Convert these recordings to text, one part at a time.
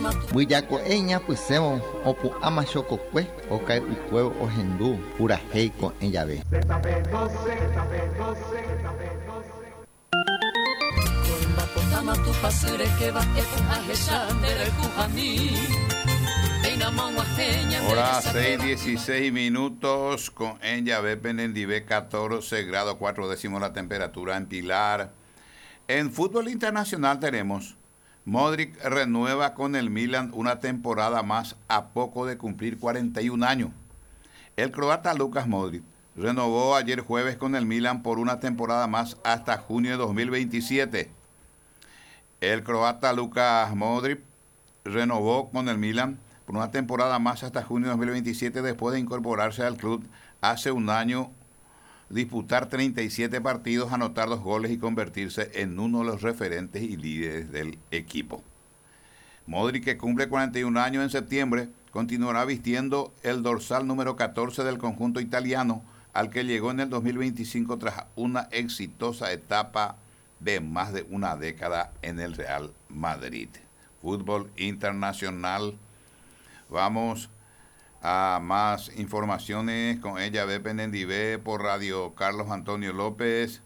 Muyako eña puseo opu amachokokwe okai ukueo ohendu pura heiko en llave. Hora 6:16 con en llave Penendive 14 grados 4 décimos la temperatura en Pilar. En fútbol internacional tenemos Modric renueva con el Milan una temporada más a poco de cumplir 41 años. El croata Lukas Modric renovó ayer jueves con el Milan por una temporada más hasta junio de 2027. El croata Lukas Modric renovó con el Milan por una temporada más hasta junio de 2027 después de incorporarse al club hace un año, disputar 37 partidos, anotar 2 goles y convertirse en uno de los referentes y líderes del equipo. Modric, que cumple 41 años en septiembre, continuará vistiendo el dorsal número 14 del conjunto italiano, al que llegó en el 2025 tras una exitosa etapa de más de una década en el Real Madrid. Fútbol internacional. Vamos a más informaciones con ella, B. Penendive, por Radio Carlos Antonio López.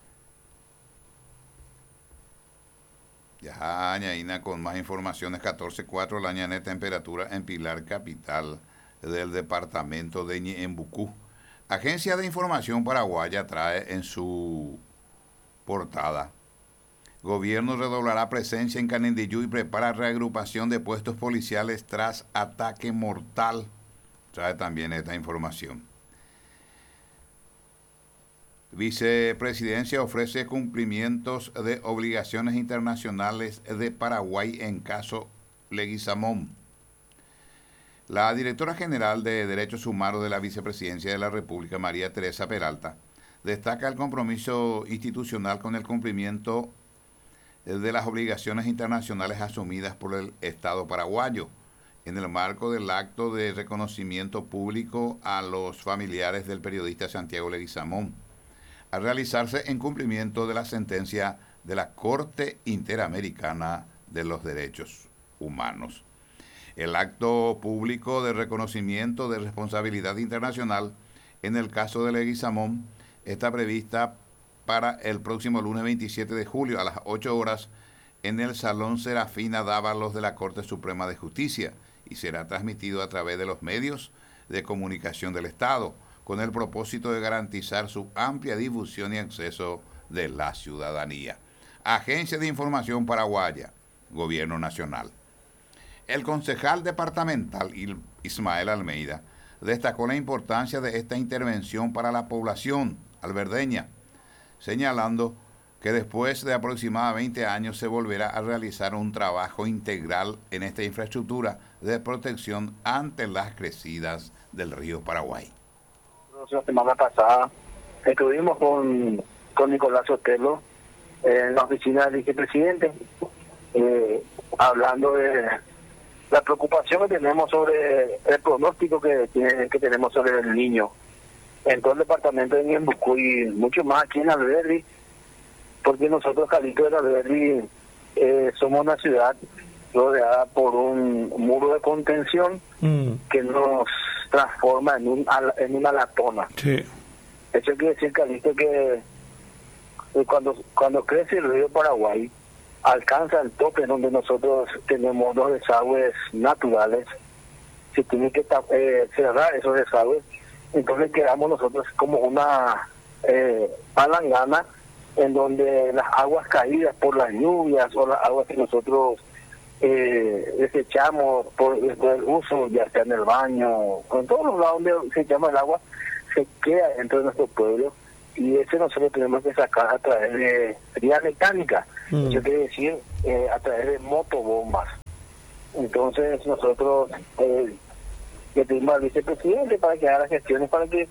Ya añadina con más informaciones, 14:04 la añade temperatura en Pilar, capital del departamento de Ñeembucú. Agencia de Información Paraguaya trae en su portada: Gobierno redoblará presencia en Canindeyú y prepara reagrupación de puestos policiales tras ataque mortal. Trae también esta información. Vicepresidencia ofrece cumplimientos de obligaciones internacionales de Paraguay en caso Leguizamón. La directora general de Derechos Humanos de la Vicepresidencia de la República, María Teresa Peralta, destaca el compromiso institucional con el cumplimiento de las obligaciones internacionales asumidas por el Estado paraguayo en el marco del acto de reconocimiento público a los familiares del periodista Santiago Leguizamón, a realizarse en cumplimiento de la sentencia de la Corte Interamericana de los Derechos Humanos. El acto público de reconocimiento de responsabilidad internacional en el caso de Leguizamón está prevista para el próximo lunes 27 de julio a las 8 horas en el Salón Serafina Dávalos de la Corte Suprema de Justicia y será transmitido a través de los medios de comunicación del Estado con el propósito de garantizar su amplia difusión y acceso de la ciudadanía. Agencia de Información Paraguaya, Gobierno Nacional. El concejal departamental Ismael Almeida destacó la importancia de esta intervención para la población alberdeña, señalando que después de aproximadamente 20 años se volverá a realizar un trabajo integral en esta infraestructura de protección ante las crecidas del río Paraguay. La semana pasada estuvimos con Nicolás Sotelo en la oficina del vicepresidente, hablando de la preocupación que tenemos sobre el pronóstico que tenemos sobre el niño en todo el departamento de Ñeembucú y mucho más aquí en Alberdi, porque nosotros, Calito de Alberdi, somos una ciudad rodeada por un muro de contención que nos transforma en una latona. Sí. Eso quiere decir, Calito, que cuando crece el río Paraguay, alcanza el tope donde nosotros tenemos los desagües naturales, se tiene que cerrar esos desagües, entonces quedamos nosotros como una palangana en donde las aguas caídas por las lluvias o las aguas que nosotros desechamos después del uso, ya sea en el baño, en todos los lados donde se llama el agua, se queda dentro de nuestro pueblo, y ese nosotros tenemos que sacar a través de fría mecánica, eso quiere decir a través de motobombas. Entonces nosotros le pedimos al vicepresidente para que haga las gestiones para que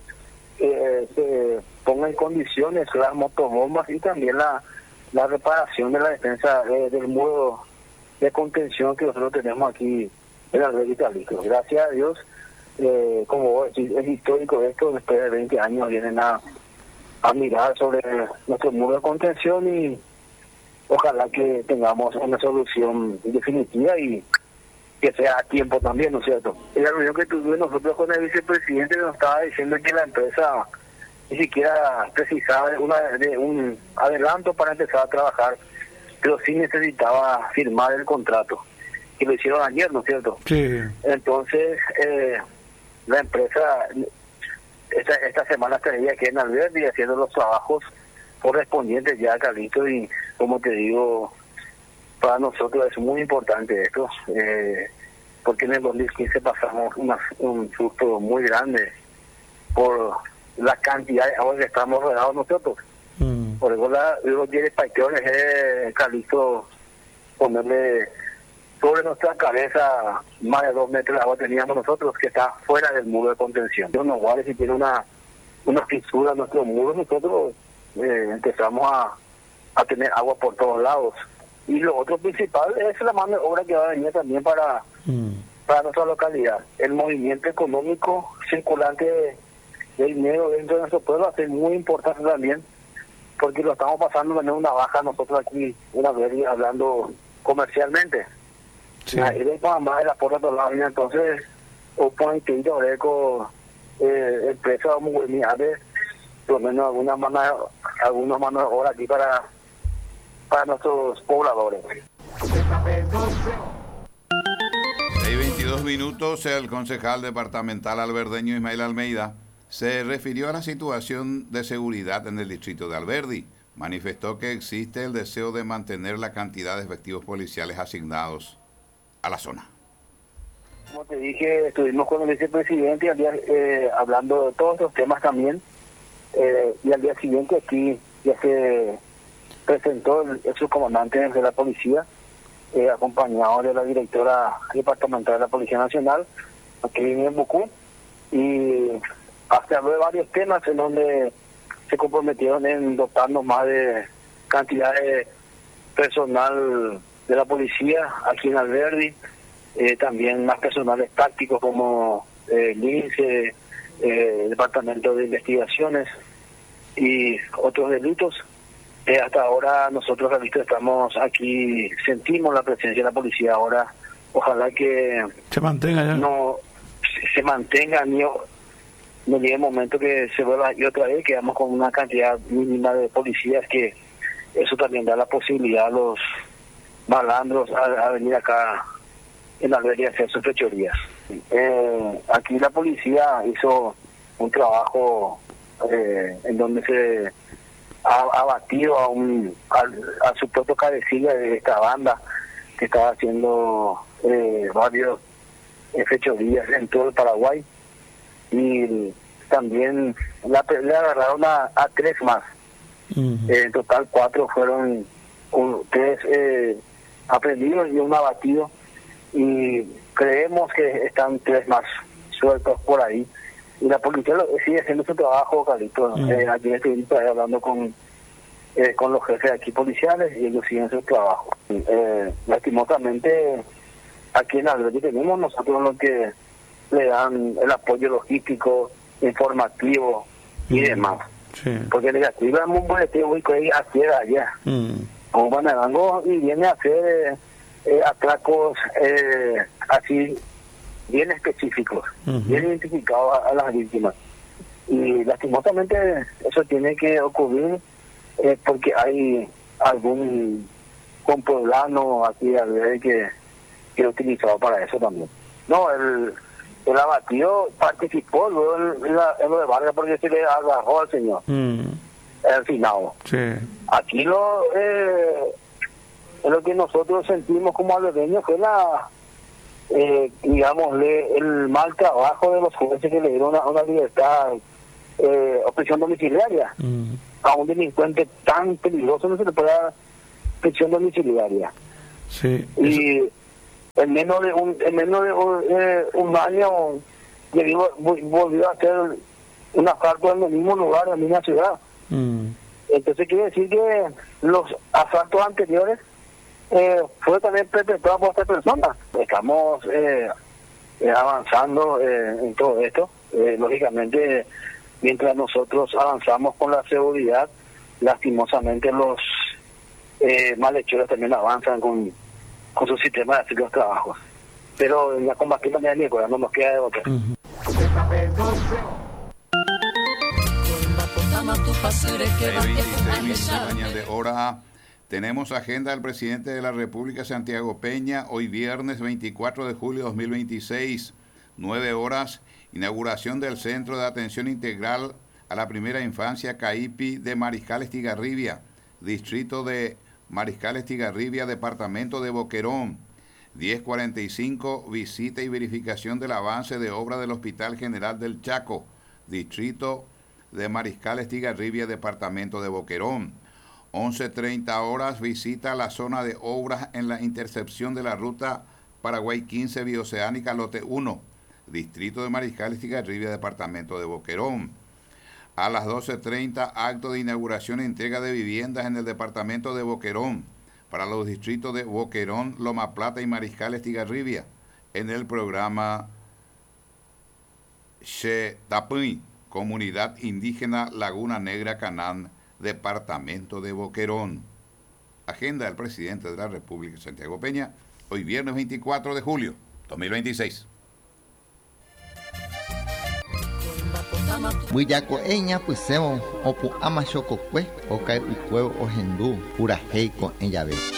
se ponga en condiciones las motobombas y también la reparación de la defensa del muro de contención que nosotros tenemos aquí en la red Itálico. Gracias a Dios, como vos decís, es histórico esto, después de 20 años vienen a mirar sobre nuestro muro de contención y ojalá que tengamos una solución definitiva y que sea a tiempo también, ¿no es cierto? En la reunión que tuvimos nosotros con el vicepresidente nos estaba diciendo que la empresa ni siquiera precisaba de un adelanto para empezar a trabajar, pero sí necesitaba firmar el contrato, que lo hicieron ayer, ¿no es cierto? Sí. Entonces, la empresa esta semana estaría aquí en Alberdi haciendo los trabajos correspondientes ya, Carlito, y como te digo, para nosotros es muy importante esto, porque en el 2015 pasamos un susto muy grande por la cantidad de agua que estamos rodeados nosotros. Por eso los 10 paitones, Carlito, ponerle sobre nuestra cabeza más de 2 metros de agua teníamos nosotros, que está fuera del muro de contención. Unos guardias, si tiene una fisura en nuestro muro, nosotros empezamos a tener agua por todos lados. Y lo otro principal es la mano de obra que va a venir también para nuestra localidad. El movimiento económico circulante de dinero dentro de nuestro pueblo va a ser muy importante también, porque lo estamos pasando a tener una baja nosotros aquí, una vez hablando comercialmente. Sí. Ahí de más de la por otro lado, entonces, o pueden que ir a con empresas muy buenas, por lo menos algunas manos de obra aquí para nuestros pobladores. Hay 22 minutos, el concejal departamental alberdeño Ismael Almeida se refirió a la situación de seguridad en el distrito de Alberdi. Manifestó que existe el deseo de mantener la cantidad de efectivos policiales asignados a la zona. Como te dije, estuvimos con el vicepresidente al día, hablando de todos estos temas también, y al día siguiente aquí ya se presentó el subcomandante de la policía, acompañado de la directora departamental de la Policía Nacional, aquí en Bucú, y hasta habló de varios temas en donde se comprometieron en dotarnos más de cantidad de personal de la policía aquí en Alberdi, también más personales tácticos como LINCE, Departamento de Investigaciones y otros delitos. Hasta ahora nosotros estamos aquí, sentimos la presencia de la policía ahora, ojalá que se mantenga ya. No se mantenga, no llegue el momento que se vuelva y otra vez quedamos con una cantidad mínima de policías, que eso también da la posibilidad a los malandros a venir acá en Alberdi a hacer sus fechorías. Aquí la policía hizo un trabajo en donde se ha batido a su propio cabecilla de esta banda que estaba haciendo varios fechorías en todo el Paraguay, y también le agarraron a 3 más. En total 4 fueron 3 aprendidos y 1 abatido, y creemos que están 3 más sueltos por ahí, y la policía sigue haciendo su trabajo, Carlito. Aquí estuvimos hablando con los jefes aquí policiales y ellos siguen su trabajo. Lastimosamente aquí en Alberdi tenemos nosotros los que le dan el apoyo logístico, informativo y demás. Sí. Porque negativa es muy boleteo y que así era allá. Como Banarango, y viene a hacer atracos así bien específicos, bien identificados a las víctimas. Y lastimosamente eso tiene que ocurrir porque hay algún compueblano aquí al ver que es utilizado para eso también. No, el abatido participó luego en lo de Vargas porque se le agarró al señor al final. Sí. Aquí lo que nosotros sentimos como alberdeños fue digámosle, el mal trabajo de los jueces que le dieron una libertad o prisión domiciliaria. A un delincuente tan peligroso no se le puede dar prisión domiciliaria. Sí. Y en menos de un año volvió a hacer un asalto en el mismo lugar, en la misma ciudad. Entonces quiere decir que los asaltos anteriores fue también perpetrado por esta persona. Estamos avanzando en todo esto. Lógicamente, mientras nosotros avanzamos con la seguridad, lastimosamente los malhechores también avanzan con su sistema de hacer los trabajos. pero la combatimos de miércoles, no nos queda de otra. 26 minutos mañana de hora. Tenemos agenda del presidente de la República, Santiago Peña, hoy viernes 24 de julio de 2026, 9 horas, inauguración del Centro de Atención Integral a la Primera Infancia CAIPI de Mariscal Estigarribia, distrito de Mariscal Estigarribia, departamento de Boquerón. 10:45, visita y verificación del avance de obra del Hospital General del Chaco, distrito de Mariscal Estigarribia, departamento de Boquerón. 11:30 horas, visita a la zona de obras en la intercepción de la ruta Paraguay 15 Bioceánica Lote 1, distrito de Mariscal Estigarribia, departamento de Boquerón. A las 12:30, acto de inauguración e entrega de viviendas en el departamento de Boquerón para los distritos de Boquerón, Loma Plata y Mariscal Estigarribia en el programa Xetapuy, Comunidad Indígena Laguna Negra Canán, departamento de Boquerón. Agenda del presidente de la República, Santiago Peña, hoy viernes 24 de julio 2026. Buillaco eña pusemo opu amachokokue okai ukueo ohendu pura heiko en llave.